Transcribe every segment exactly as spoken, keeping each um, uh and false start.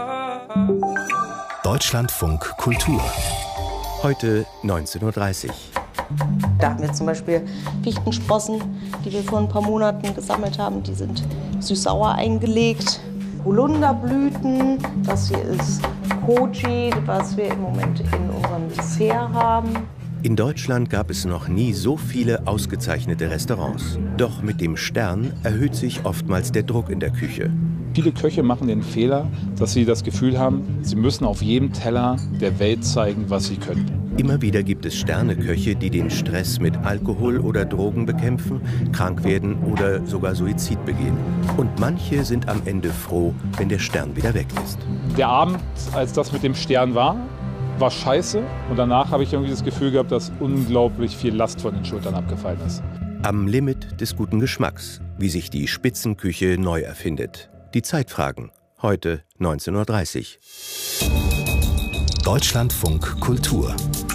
Deutschlandfunk Kultur. Heute neunzehn Uhr dreißig. Da haben wir zum Beispiel Fichtensprossen, die wir vor ein paar Monaten gesammelt haben. Die sind süß-sauer eingelegt. Holunderblüten, das hier ist Koji, was wir im Moment in unserem Dessert haben. In Deutschland gab es noch nie so viele ausgezeichnete Restaurants. Doch mit dem Stern erhöht sich oftmals der Druck in der Küche. Viele Köche machen den Fehler, dass sie das Gefühl haben, sie müssen auf jedem Teller der Welt zeigen, was sie können. Immer wieder gibt es Sterneköche, die den Stress mit Alkohol oder Drogen bekämpfen, krank werden oder sogar Suizid begehen. Und manche sind am Ende froh, wenn der Stern wieder weg ist. Der Abend, als das mit dem Stern war, war scheiße. Und danach habe ich irgendwie das Gefühl gehabt, dass unglaublich viel Last von den Schultern abgefallen ist. Am Limit des guten Geschmacks, wie sich die Spitzenküche neu erfindet. Die Zeitfragen, heute neunzehn Uhr dreißig. Deutschlandfunk Kultur.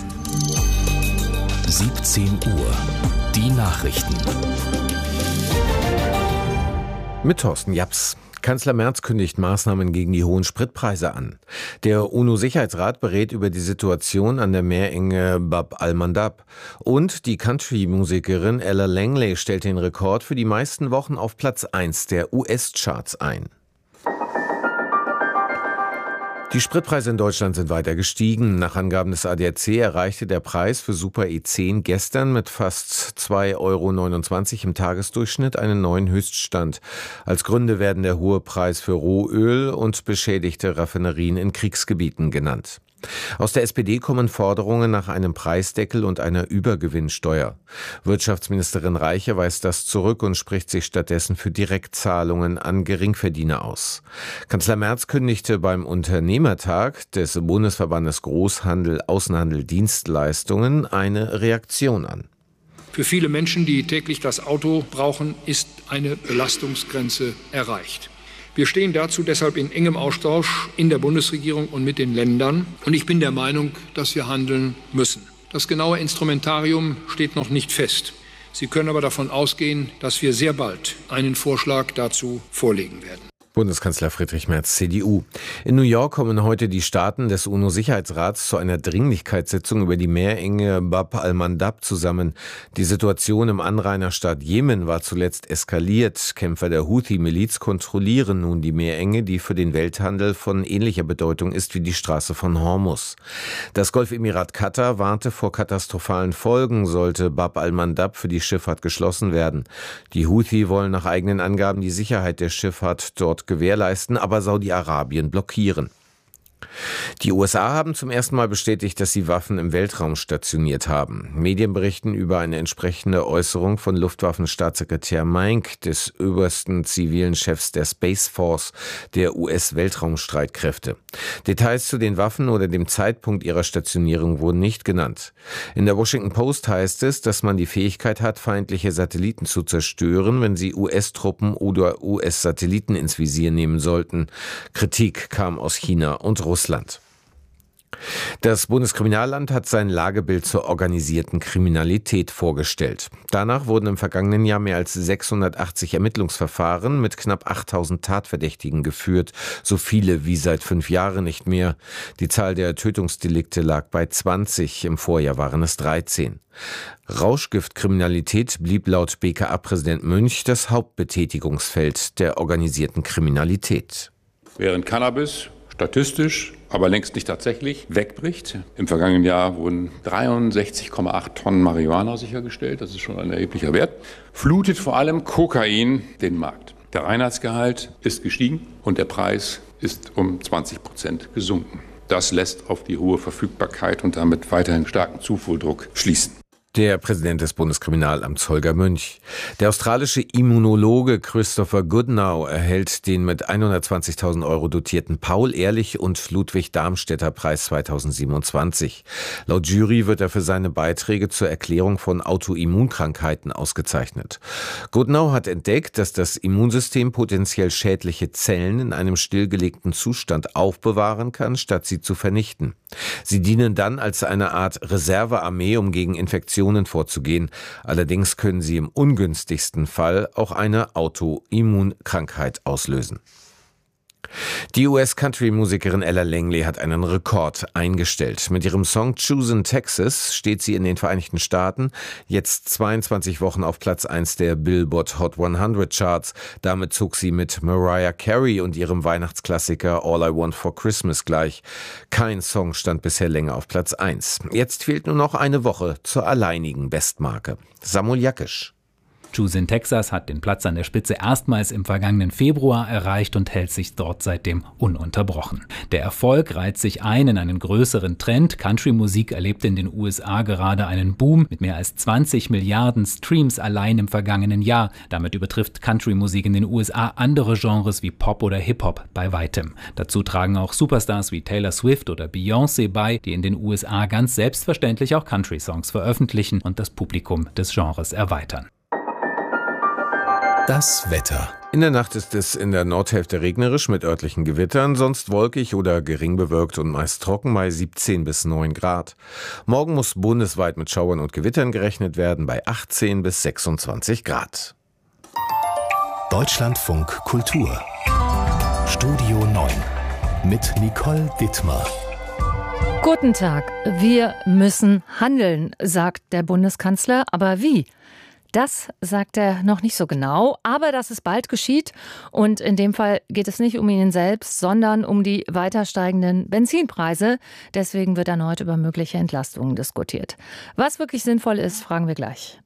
siebzehn Uhr. Die Nachrichten. Mit Thorsten Japs. Kanzler Merz kündigt Maßnahmen gegen die hohen Spritpreise an. Der UNO-Sicherheitsrat berät über die Situation an der Meerenge Bab al-Mandab. Und die Country-Musikerin Ella Langley stellt den Rekord für die meisten Wochen auf Platz eins der U S-Charts ein. Die Spritpreise in Deutschland sind weiter gestiegen. Nach Angaben des A D A C erreichte der Preis für Super E zehn gestern mit fast zwei Euro neunundzwanzig im Tagesdurchschnitt einen neuen Höchststand. Als Gründe werden der hohe Preis für Rohöl und beschädigte Raffinerien in Kriegsgebieten genannt. Aus der S P D kommen Forderungen nach einem Preisdeckel und einer Übergewinnsteuer. Wirtschaftsministerin Reiche weist das zurück und spricht sich stattdessen für Direktzahlungen an Geringverdiener aus. Kanzler Merz kündigte beim Unternehmertag des Bundesverbandes Großhandel, Außenhandel, Dienstleistungen eine Reaktion an. Für viele Menschen, die täglich das Auto brauchen, ist eine Belastungsgrenze erreicht. Wir stehen dazu deshalb in engem Austausch in der Bundesregierung und mit den Ländern. Und ich bin der Meinung, dass wir handeln müssen. Das genaue Instrumentarium steht noch nicht fest. Sie können aber davon ausgehen, dass wir sehr bald einen Vorschlag dazu vorlegen werden. Bundeskanzler Friedrich Merz, C D U. In New York kommen heute die Staaten des UNO-Sicherheitsrats zu einer Dringlichkeitssitzung über die Meerenge Bab al-Mandab zusammen. Die Situation im Anrainerstaat Jemen war zuletzt eskaliert. Kämpfer der Houthi-Miliz kontrollieren nun die Meerenge, die für den Welthandel von ähnlicher Bedeutung ist wie die Straße von Hormuz. Das Golfemirat Katar warnte vor katastrophalen Folgen, sollte Bab al-Mandab für die Schifffahrt geschlossen werden. Die Houthi wollen nach eigenen Angaben die Sicherheit der Schifffahrt dort gewährleisten, aber Saudi-Arabien blockieren. Die U S A haben zum ersten Mal bestätigt, dass sie Waffen im Weltraum stationiert haben. Medien berichten über eine entsprechende Äußerung von Luftwaffenstaatssekretär Mike, des obersten zivilen Chefs der Space Force, der U S-Weltraumstreitkräfte. Details zu den Waffen oder dem Zeitpunkt ihrer Stationierung wurden nicht genannt. In der Washington Post heißt es, dass man die Fähigkeit hat, feindliche Satelliten zu zerstören, wenn sie U S-Truppen oder U S-Satelliten ins Visier nehmen sollten. Kritik kam aus China und Russland. Das Bundeskriminalamt hat sein Lagebild zur organisierten Kriminalität vorgestellt. Danach wurden im vergangenen Jahr mehr als sechshundertachtzig Ermittlungsverfahren mit knapp achttausend Tatverdächtigen geführt, so viele wie seit fünf Jahren nicht mehr. Die Zahl der Tötungsdelikte lag bei zwanzig, im Vorjahr waren es dreizehn. Rauschgiftkriminalität blieb laut B K A-Präsident Münch das Hauptbetätigungsfeld der organisierten Kriminalität. Während Cannabis statistisch, aber längst nicht tatsächlich, wegbricht. Im vergangenen Jahr wurden dreiundsechzig Komma acht Tonnen Marihuana sichergestellt, das ist schon ein erheblicher Wert, flutet vor allem Kokain den Markt. Der Reinheitsgehalt ist gestiegen und der Preis ist um zwanzig Prozent gesunken. Das lässt auf die hohe Verfügbarkeit und damit weiterhin starken Zufahrdruck schließen. Der Präsident des Bundeskriminalamts Holger Münch. Der australische Immunologe Christopher Goodnow erhält den mit hundertzwanzigtausend Euro dotierten Paul-Ehrlich- und Ludwig-Darmstädter-Preis zweitausendsiebenundzwanzig. Laut Jury wird er für seine Beiträge zur Erklärung von Autoimmunkrankheiten ausgezeichnet. Goodnow hat entdeckt, dass das Immunsystem potenziell schädliche Zellen in einem stillgelegten Zustand aufbewahren kann, statt sie zu vernichten. Sie dienen dann als eine Art Reservearmee, um gegen Infektionen vorzugehen. Allerdings können sie im ungünstigsten Fall auch eine Autoimmunkrankheit auslösen. Die U S-Country-Musikerin Ella Langley hat einen Rekord eingestellt. Mit ihrem Song Choosin' Texas steht sie in den Vereinigten Staaten jetzt zweiundzwanzig Wochen auf Platz eins der Billboard Hot hundert Charts. Damit zog sie mit Mariah Carey und ihrem Weihnachtsklassiker All I Want for Christmas gleich. Kein Song stand bisher länger auf Platz eins. Jetzt fehlt nur noch eine Woche zur alleinigen Bestmarke. Samuel Jakisch. Choosin' Texas hat den Platz an der Spitze erstmals im vergangenen Februar erreicht und hält sich dort seitdem ununterbrochen. Der Erfolg reiht sich ein in einen größeren Trend. Country-Musik erlebt in den U S A gerade einen Boom mit mehr als zwanzig Milliarden Streams allein im vergangenen Jahr. Damit übertrifft Country-Musik in den U S A andere Genres wie Pop oder Hip-Hop bei weitem. Dazu tragen auch Superstars wie Taylor Swift oder Beyoncé bei, die in den U S A ganz selbstverständlich auch Country-Songs veröffentlichen und das Publikum des Genres erweitern. Das Wetter. In der Nacht ist es in der Nordhälfte regnerisch mit örtlichen Gewittern, sonst wolkig oder gering bewölkt und meist trocken bei siebzehn bis neun Grad. Morgen muss bundesweit mit Schauern und Gewittern gerechnet werden bei achtzehn bis sechsundzwanzig Grad. Deutschlandfunk Kultur. Studio neun mit Nicole Dittmar. Guten Tag. Wir müssen handeln, sagt der Bundeskanzler. Aber wie? Das sagt er noch nicht so genau, aber dass es bald geschieht. Und in dem Fall geht es nicht um ihn selbst, sondern um die weiter steigenden Benzinpreise. Deswegen wird erneut über mögliche Entlastungen diskutiert. Was wirklich sinnvoll ist, fragen wir gleich.